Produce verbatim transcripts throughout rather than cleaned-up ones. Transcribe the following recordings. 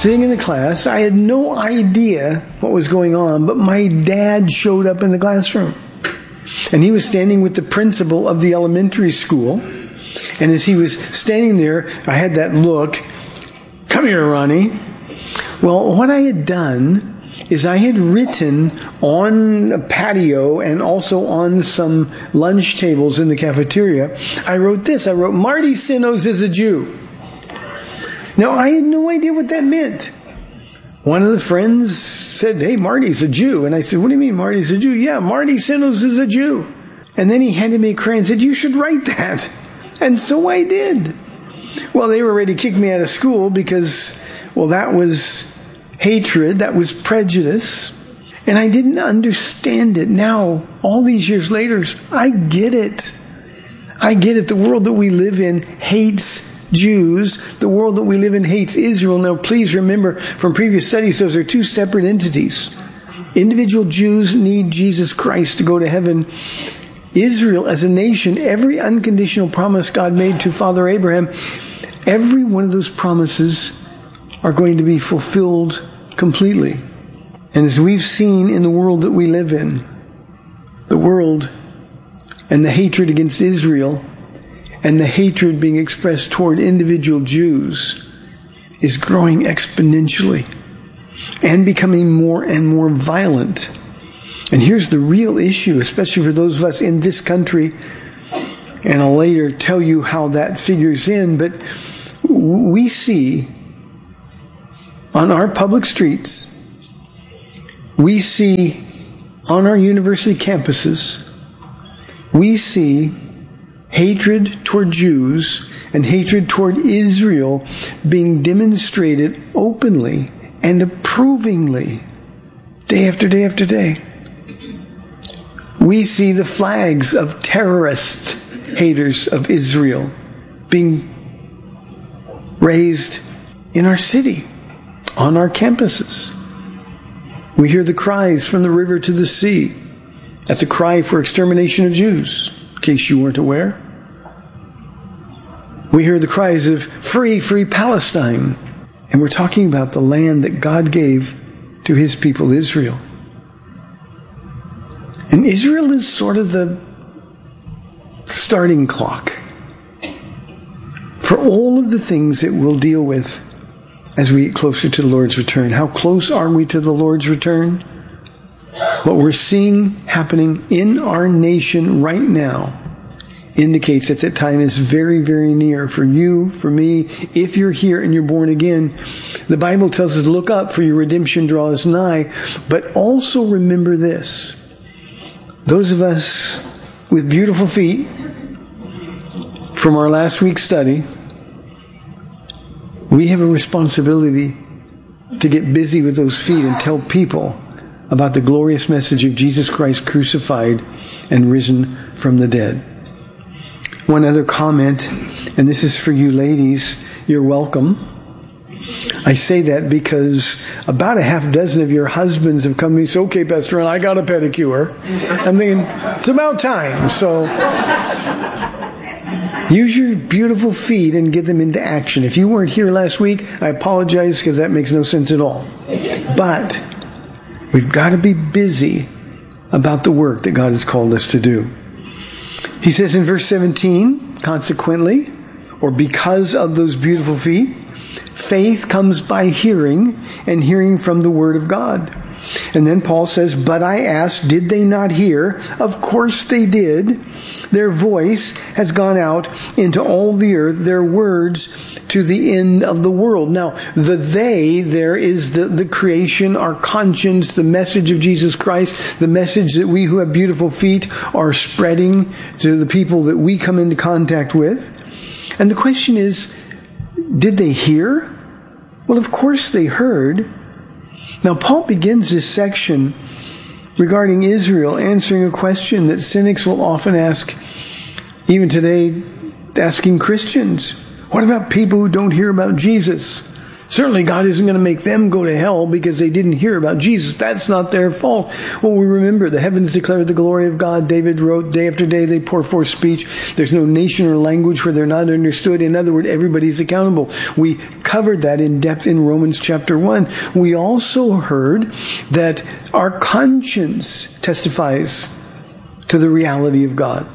sitting in the class. I had no idea what was going on, but my dad showed up in the classroom. And he was standing with the principal of the elementary school. And as he was standing there, I had that look. Come here, Ronnie. Well, what I had done is I had written on a patio and also on some lunch tables in the cafeteria, I wrote this. I wrote, Marty Sinos is a Jew. Now, I had no idea what that meant. One of the friends said, hey, Marty's a Jew. And I said, what do you mean Marty's a Jew? Yeah, Marty Sinos is a Jew. And then he handed me a crayon and said, you should write that. And so I did. Well, they were ready to kick me out of school because, well, that was hatred, that was prejudice. And I didn't understand it. Now, all these years later, I get it. I get it. The world that we live in hates Jews. The world that we live in hates Israel. Now, please remember from previous studies, those are two separate entities. Individual Jews need Jesus Christ to go to heaven. Israel as a nation, every unconditional promise God made to Father Abraham, every one of those promises are going to be fulfilled completely. And as we've seen in the world that we live in, the world and the hatred against Israel and the hatred being expressed toward individual Jews is growing exponentially and becoming more and more violent. And here's the real issue, especially for those of us in this country, and I'll later tell you how that figures in, but we see on our public streets, we see on our university campuses, we see hatred toward Jews and hatred toward Israel being demonstrated openly and approvingly day after day after day. We see the flags of terrorist haters of Israel being raised in our city, on our campuses. We hear the cries from the river to the sea. That's a cry for extermination of Jews, in case you weren't aware. We hear the cries of free, free Palestine. And we're talking about the land that God gave to his people, Israel. And Israel is sort of the starting clock for all of the things that we'll deal with as we get closer to the Lord's return. How close are we to the Lord's return? What we're seeing happening in our nation right now indicates that that time is very, very near for you, for me. If you're here and you're born again, the Bible tells us, look up, for your redemption draws nigh. But also remember this. Those of us with beautiful feet from our last week's study, we have a responsibility to get busy with those feet and tell people about the glorious message of Jesus Christ crucified and risen from the dead. One other comment, and this is for you ladies, you're welcome. I say that because about a half dozen of your husbands have come to me and said, okay, Pastor Ron, I got a pedicure. I'm thinking, it's about time. So use your beautiful feet and get them into action. If you weren't here last week, I apologize because that makes no sense at all. But we've got to be busy about the work that God has called us to do. He says in verse seventeen, consequently, or because of those beautiful feet, faith comes by hearing, and hearing from the word of God. And then Paul says, but I asked, did they not hear? Of course they did. Their voice has gone out into all the earth, their words to the end of the world. Now, the they there is the, the creation, our conscience, the message of Jesus Christ, the message that we who have beautiful feet are spreading to the people that we come into contact with. And the question is, did they hear? Well, of course they heard. Now, Paul begins this section regarding Israel answering a question that cynics will often ask, even today, asking Christians. What about people who don't hear about Jesus? Certainly God isn't going to make them go to hell because they didn't hear about Jesus. That's not their fault. Well, we remember the heavens declare the glory of God. David wrote, day after day they pour forth speech. There's no nation or language where they're not understood. In other words, everybody's accountable. We covered that in depth in Romans chapter one. We also heard that our conscience testifies to the reality of God.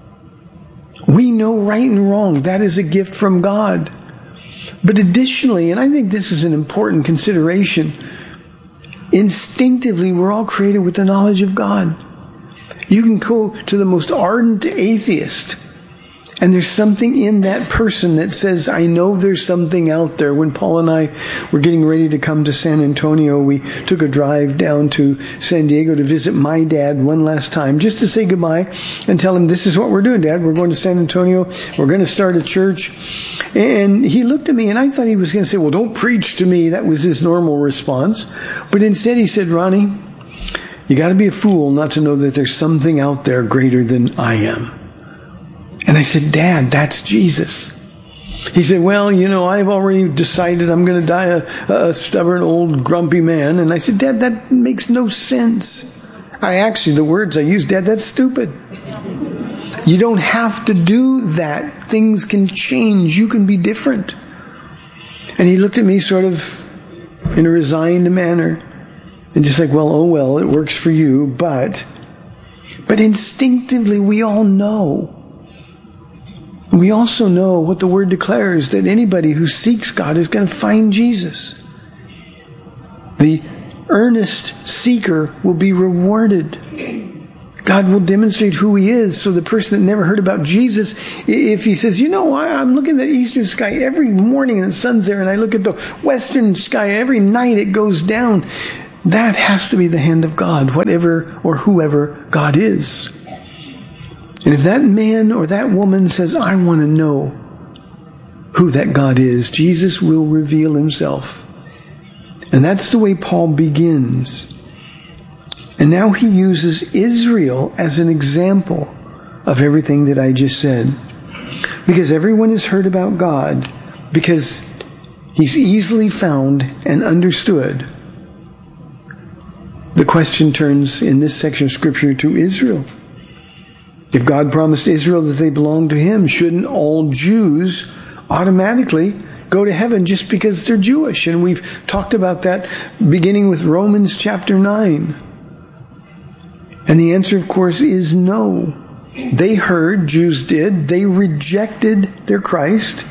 We know right and wrong. That is a gift from God. But additionally, and I think this is an important consideration, instinctively we're all created with the knowledge of God. You can go to the most ardent atheist, and there's something in that person that says, I know there's something out there. When Paul and I were getting ready to come to San Antonio, we took a drive down to San Diego to visit my dad one last time, just to say goodbye and tell him, this is what we're doing, Dad. We're going to San Antonio. We're going to start a church. And he looked at me, and I thought he was going to say, well, don't preach to me. That was his normal response. But instead he said, Ronnie, you got to be a fool not to know that there's something out there greater than I am. And I said, Dad, that's Jesus. He said, well, you know, I've already decided I'm going to die a, a stubborn, old, grumpy man. And I said, Dad, that makes no sense. I actually, the words I used, Dad, that's stupid. You don't have to do that. Things can change. You can be different. And he looked at me sort of in a resigned manner. And just like, well, oh well, it works for you. But, but instinctively we all know. We also know what the Word declares, that anybody who seeks God is going to find Jesus. The earnest seeker will be rewarded. God will demonstrate who He is. So the person that never heard about Jesus, if he says, you know, I'm looking at the eastern sky every morning and the sun's there, and I look at the western sky every night it goes down, that has to be the hand of God, whatever or whoever God is. And if that man or that woman says, I want to know who that God is, Jesus will reveal Himself. And that's the way Paul begins. And now he uses Israel as an example of everything that I just said. Because everyone has heard about God, because He's easily found and understood. The question turns in this section of Scripture to Israel. If God promised Israel that they belonged to Him, shouldn't all Jews automatically go to heaven just because they're Jewish? And we've talked about that beginning with Romans chapter nine. And the answer, of course, is no. They heard, Jews did, they rejected their Christ.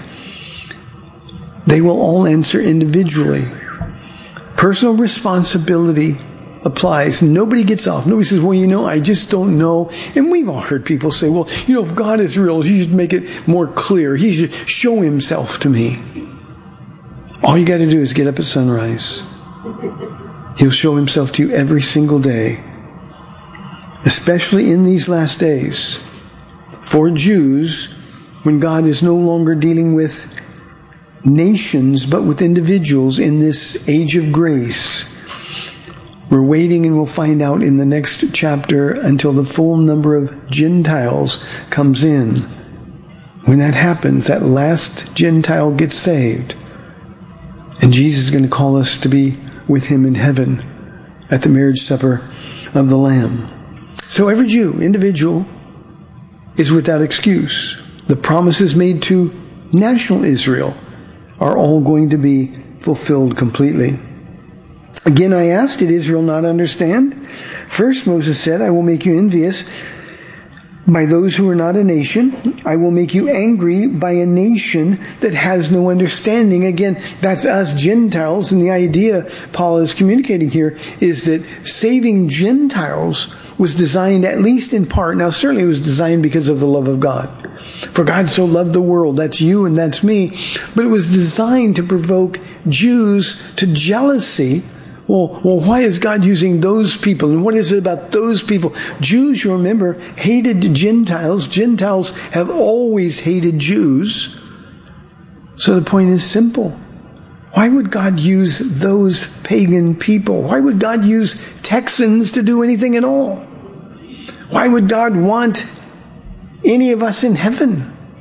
They will all answer individually. Personal responsibility applies. Nobody gets off. Nobody says, well, you know, I just don't know. And we've all heard people say, well, you know, if God is real, He should make it more clear. He should show Himself to me. All you got to do is get up at sunrise. He'll show Himself to you every single day. Especially in these last days. For Jews, when God is no longer dealing with nations, but with individuals in this age of grace. We're waiting, and we'll find out in the next chapter, until the full number of Gentiles comes in. When that happens, that last Gentile gets saved. And Jesus is going to call us to be with Him in heaven at the marriage supper of the Lamb. So every Jew, individual, is without excuse. The promises made to national Israel are all going to be fulfilled completely. Again, I asked, did Israel not understand? First, Moses said, I will make you envious by those who are not a nation. I will make you angry by a nation that has no understanding. Again, that's us Gentiles. And the idea Paul is communicating here is that saving Gentiles was designed, at least in part, now certainly it was designed because of the love of God. For God so loved the world, that's you and that's me. But it was designed to provoke Jews to jealousy. Well, well, why is God using those people? And what is it about those people? Jews, you remember, hated Gentiles. Gentiles have always hated Jews. So the point is simple. Why would God use those pagan people? Why would God use Texans to do anything at all? Why would God want any of us in heaven?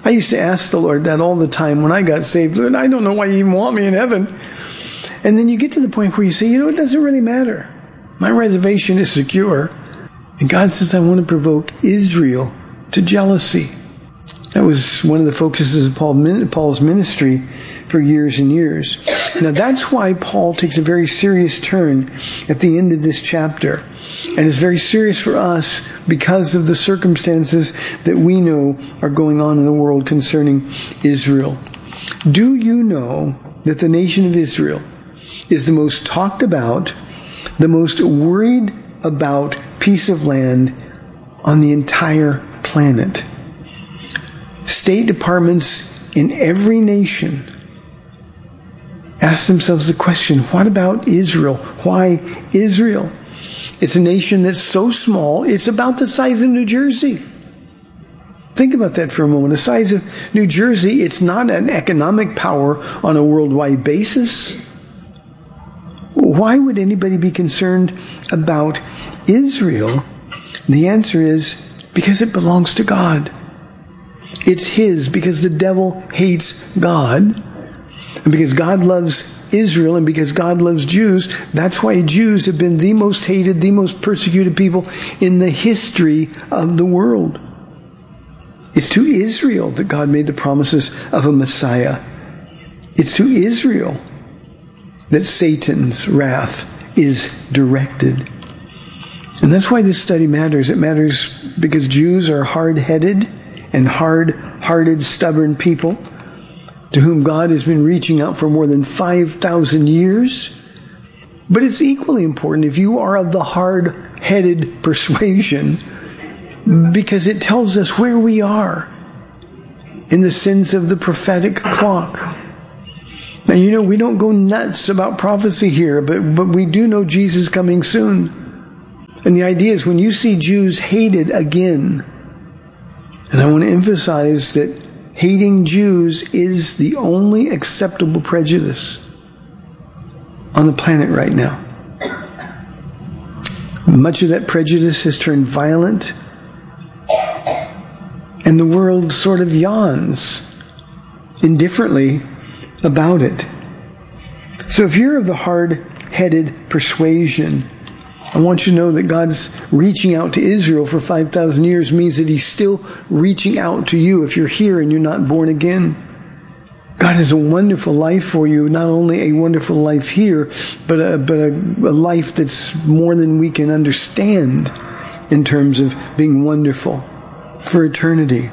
I used to ask the Lord that all the time when I got saved. Lord, I don't know why you even want me in heaven. And then you get to the point where you say, you know, it doesn't really matter. My reservation is secure. And God says, I want to provoke Israel to jealousy. That was one of the focuses of Paul, Paul's ministry for years and years. Now that's why Paul takes a very serious turn at the end of this chapter. And it's very serious for us because of the circumstances that we know are going on in the world concerning Israel. Do you know that the nation of Israel is the most talked about, the most worried about piece of land on the entire planet? State departments in every nation ask themselves the question, what about Israel? Why Israel? It's a nation that's so small, it's about the size of New Jersey. Think about that for a moment. The size of New Jersey, it's not an economic power on a worldwide basis. Why would anybody be concerned about Israel? The answer is because it belongs to God. It's His, because the devil hates God. And because God loves Israel and because God loves Jews, that's why Jews have been the most hated, the most persecuted people in the history of the world. It's to Israel that God made the promises of a Messiah. It's to Israel that Satan's wrath is directed. And that's why this study matters. It matters because Jews are hard-headed and hard-hearted, stubborn people to whom God has been reaching out for more than five thousand years. But it's equally important if you are of the hard-headed persuasion, because it tells us where we are in the sense of the prophetic clock. Now, you know, we don't go nuts about prophecy here, but, but we do know Jesus coming soon. And the idea is when you see Jews hated again, and I want to emphasize that hating Jews is the only acceptable prejudice on the planet right now. Much of that prejudice has turned violent, and the world sort of yawns indifferently about it. So if you're of the hard-headed persuasion, I want you to know that God's reaching out to Israel for five thousand years means that He's still reaching out to you if you're here and you're not born again. God has a wonderful life for you, not only a wonderful life here, but a, but a, a life that's more than we can understand in terms of being wonderful for eternity.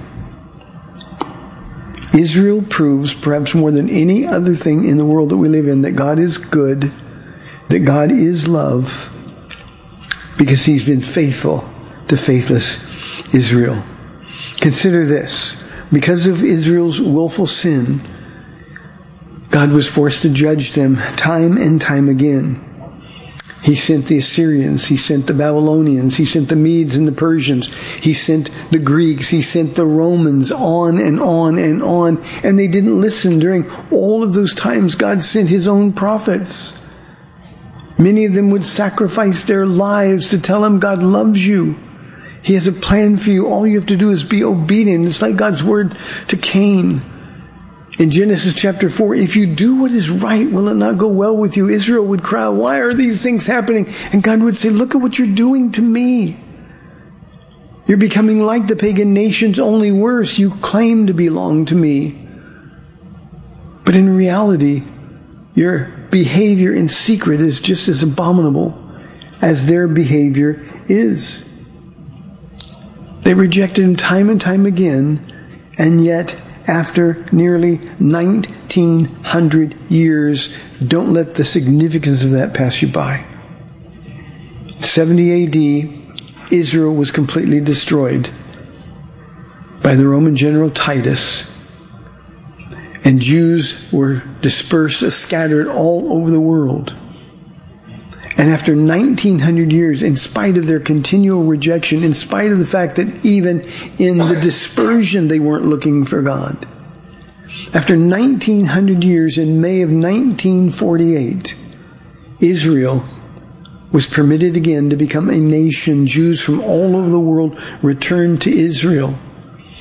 Israel proves, perhaps more than any other thing in the world that we live in, that God is good, that God is love, because He's been faithful to faithless Israel. Consider this. Because of Israel's willful sin, God was forced to judge them time and time again. He sent the Assyrians, He sent the Babylonians, He sent the Medes and the Persians, He sent the Greeks, He sent the Romans, on and on and on. And they didn't listen. During all of those times, God sent His own prophets. Many of them would sacrifice their lives to tell Him God loves you. He has a plan for you. All you have to do is be obedient. It's like God's word to Cain in Genesis chapter four. If you do what is right, will it not go well with you? Israel would cry, why are these things happening? And God would say, look at what you're doing to me. You're becoming like the pagan nations, only worse. You claim to belong to me, but in reality, your behavior in secret is just as abominable as their behavior is. They rejected Him time and time again, and yet after nearly nineteen hundred years, don't let the significance of that pass you by. seventy A D, Israel was completely destroyed by the Roman general Titus, and Jews were dispersed, scattered all over the world. And after nineteen hundred years, in spite of their continual rejection, in spite of the fact that even in the dispersion they weren't looking for God, after nineteen hundred years, in May of nineteen forty-eight, Israel was permitted again to become a nation. Jews from all over the world returned to Israel.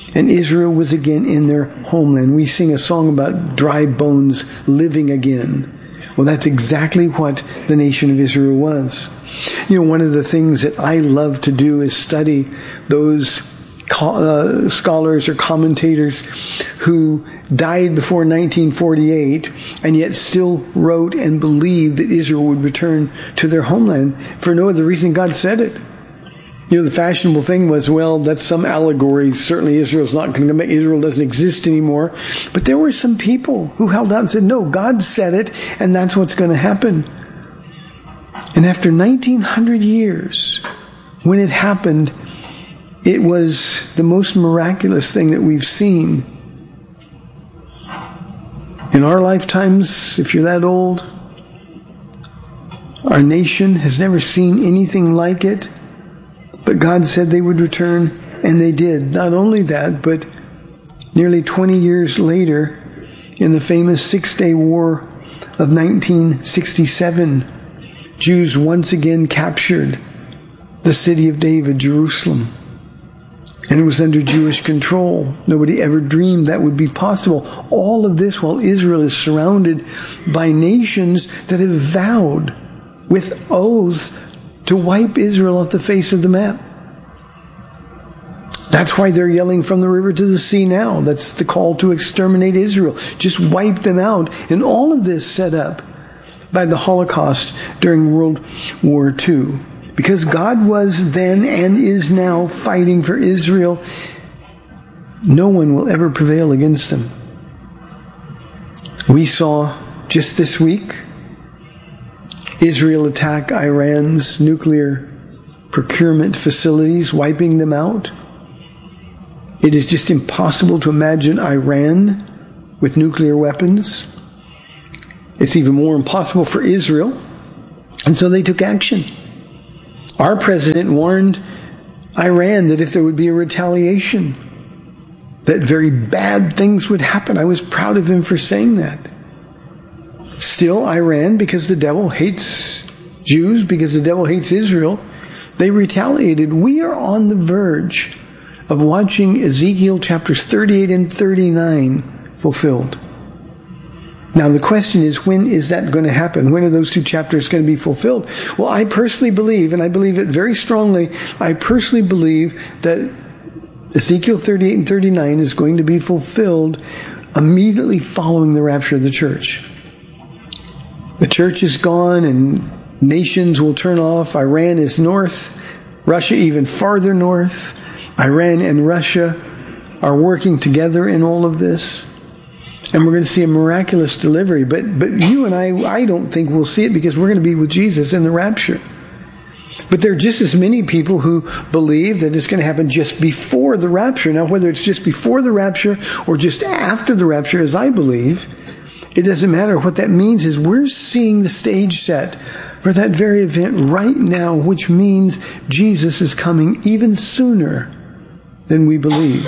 and Israel was again in their homeland. We sing a song about dry bones living again. Well, that's exactly what the nation of Israel was. You know, one of the things that I love to do is study those uh, scholars or commentators who died before nineteen forty-eight and yet still wrote and believed that Israel would return to their homeland for no other reason God said it. You know, the fashionable thing was, well, that's some allegory. Certainly Israel's not going to make, Israel doesn't exist anymore. But there were some people who held out and said, no, God said it, and that's what's going to happen. And after nineteen hundred years, when it happened, it was the most miraculous thing that we've seen. In our lifetimes, if you're that old, our nation has never seen anything like it. But God said they would return, and they did. Not only that, but nearly twenty years later, in the famous Six-Day War of nineteen sixty-seven, Jews once again captured the city of David, Jerusalem. And it was under Jewish control. Nobody ever dreamed that would be possible. All of this while Israel is surrounded by nations that have vowed with oaths to wipe Israel off the face of the map. That's why they're yelling from the river to the sea now. That's the call to exterminate Israel. Just wipe them out. And all of this set up by the Holocaust during World War Two. Because God was then and is now fighting for Israel, no one will ever prevail against them. We saw just this week Israel attack Iran's nuclear procurement facilities, wiping them out. It is just impossible to imagine Iran with nuclear weapons. It's even more impossible for Israel. And so they took action. Our president warned Iran that if there would be a retaliation, that very bad things would happen. I was proud of him for saying that. Still, Iran, because the devil hates Jews, because the devil hates Israel, they retaliated. We are on the verge of watching Ezekiel chapters thirty-eight and thirty-nine fulfilled. Now, the question is, when is that going to happen? When are those two chapters going to be fulfilled? Well, I personally believe, and I believe it very strongly, I personally believe that Ezekiel thirty-eight and thirty-nine is going to be fulfilled immediately following the rapture of the church. The church is gone and nations will turn off. Iran is north, Russia even farther north. Iran and Russia are working together in all of this. And we're going to see a miraculous delivery. But but you and I, I don't think we'll see it because we're going to be with Jesus in the rapture. But there are just as many people who believe that it's going to happen just before the rapture. Now, whether it's just before the rapture or just after the rapture, as I believe, it doesn't matter. What that means is we're seeing the stage set for that very event right now, which means Jesus is coming even sooner than we believe.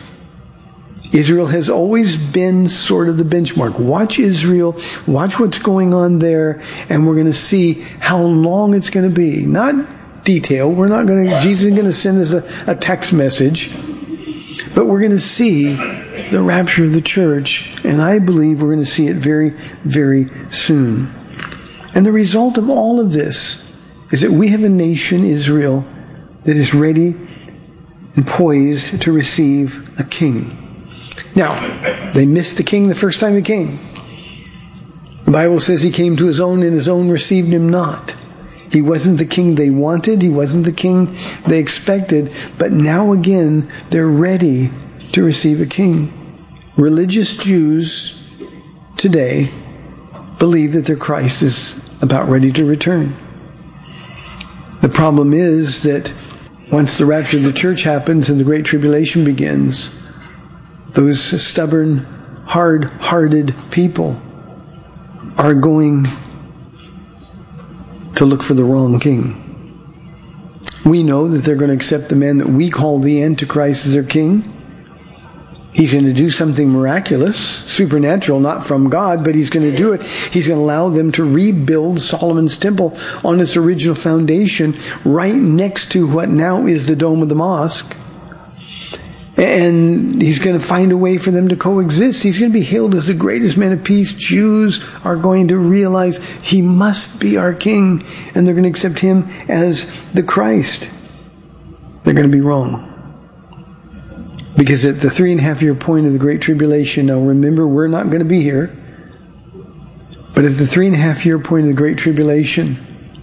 Israel has always been sort of the benchmark. Watch Israel, watch what's going on there, and we're going to see how long it's going to be. Not detail. We're not going to, Jesus is going to send us a, a text message, but we're going to see the rapture of the church, and I believe we're going to see it very, very soon. And the result of all of this is that we have a nation, Israel, that is ready and poised to receive a king. Now, they missed the king the first time he came. The Bible says he came to his own and his own received him not. He wasn't the king they wanted. He wasn't the king they expected. But now again, they're ready to receive a king. Religious Jews today believe that their Christ is about ready to return. The problem is that once the rapture of the church happens and the Great Tribulation begins, those stubborn, hard-hearted people are going to look for the wrong king. We know that they're going to accept the man that we call the Antichrist as their king. He's going to do something miraculous, supernatural, not from God, but he's going to do it. He's going to allow them to rebuild Solomon's temple on its original foundation right next to what now is the dome of the mosque. And he's going to find a way for them to coexist. He's going to be hailed as the greatest man of peace. Jews are going to realize he must be our king, and they're going to accept him as the Christ. They're going to be wrong. Because at the three and a half year point of the Great Tribulation, now remember, we're not going to be here, but at the three and a half year point of the Great Tribulation,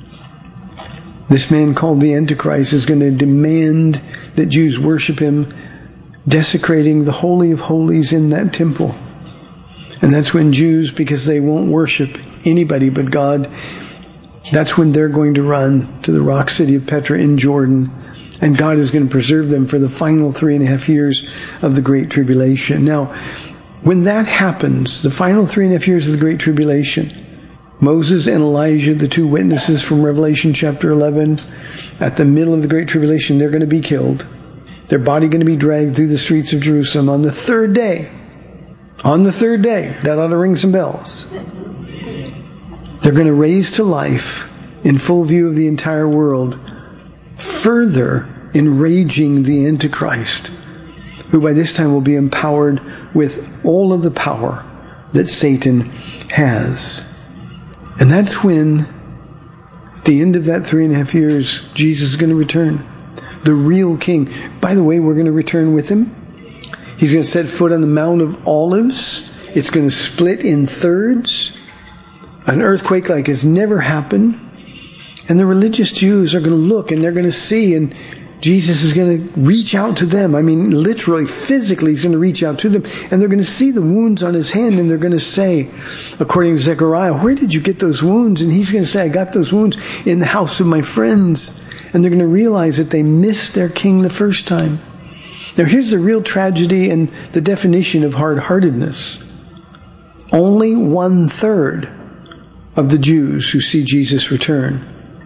this man called the Antichrist is going to demand that Jews worship him, desecrating the Holy of Holies in that temple. And that's when Jews, because they won't worship anybody but God, that's when they're going to run to the rock city of Petra in Jordan. And God is going to preserve them for the final three and a half years of the Great Tribulation. Now, when that happens, the final three and a half years of the Great Tribulation, Moses and Elijah, the two witnesses from Revelation chapter eleven, at the middle of the Great Tribulation, they're going to be killed. Their body going to be dragged through the streets of Jerusalem on the third day. On the third day, that ought to ring some bells. They're going to raise to life in full view of the entire world, further enraging the Antichrist, who by this time will be empowered with all of the power that Satan has. And that's when, at the end of that three and a half years, Jesus is going to return. The real king. By the way, we're going to return with him. He's going to set foot on the Mount of Olives. It's going to split in thirds. An earthquake like has never happened. And the religious Jews are going to look and they're going to see, and Jesus is going to reach out to them. I mean, literally, physically, he's going to reach out to them. And they're going to see the wounds on his hand, and they're going to say, according to Zechariah, where did you get those wounds? And he's going to say, I got those wounds in the house of my friends. And they're going to realize that they missed their king the first time. Now, here's the real tragedy and the definition of hard-heartedness. Only one-third of the Jews who see Jesus return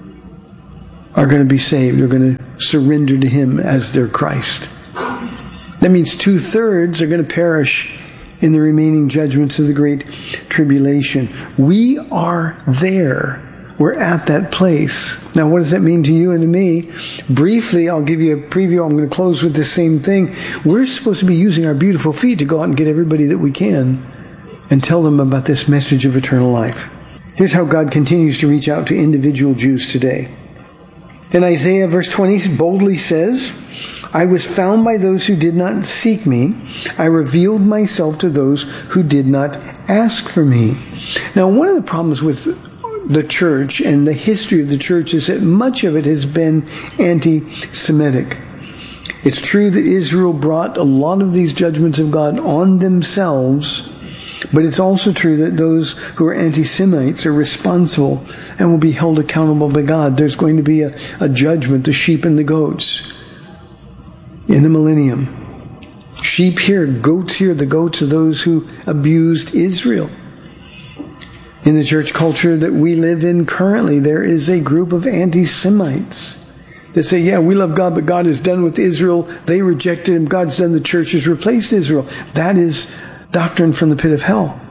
are going to be saved. They're going to surrender to him as their Christ. That means two-thirds are going to perish in the remaining judgments of the Great Tribulation. We are there. We're at that place. Now, what does that mean to you and to me? Briefly, I'll give you a preview. I'm going to close with the same thing. We're supposed to be using our beautiful feet to go out and get everybody that we can and tell them about this message of eternal life. Here's how God continues to reach out to individual Jews today. In Isaiah verse twenty, boldly says, I was found by those who did not seek me. I revealed myself to those who did not ask for me. Now, one of the problems with the church and the history of the church is that much of it has been anti-Semitic. It's true that Israel brought a lot of these judgments of God on themselves, but it's also true that those who are anti-Semites are responsible and will be held accountable by God. There's going to be a, a judgment, the sheep and the goats, in the millennium. Sheep here, goats here. The goats are those who abused Israel. In the church culture that we live in currently, there is a group of anti-Semites that say, yeah, we love God, but God is done with Israel. They rejected him. God's done. The church has replaced Israel. That is doctrine from the pit of hell.